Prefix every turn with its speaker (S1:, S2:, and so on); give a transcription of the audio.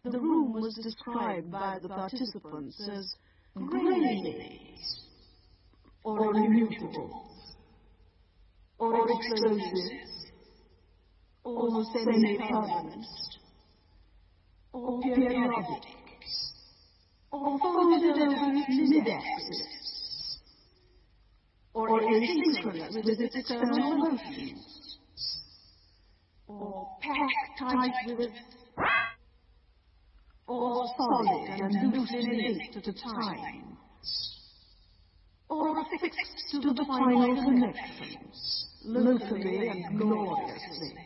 S1: The room was described by the participants as grays, or immutables, or explosives, or semi-permanent, or periodic, or folded over mid-axis, or asynchronous with its external motions, or packed tight with, or solid and loosely linked to time, or affixed to the final connections, locally and gloriously.